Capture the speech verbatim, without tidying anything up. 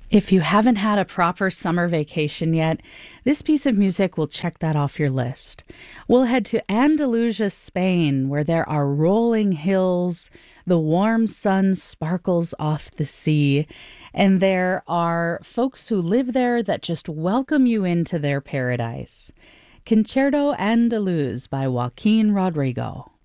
If you haven't had a proper summer vacation yet, this piece of music will check that off your list. We'll head to Andalusia, Spain, where there are rolling hills, the warm sun sparkles off the sea, and there are folks who live there that just welcome you into their paradise. Concerto Andaluz by Joaquin Rodrigo.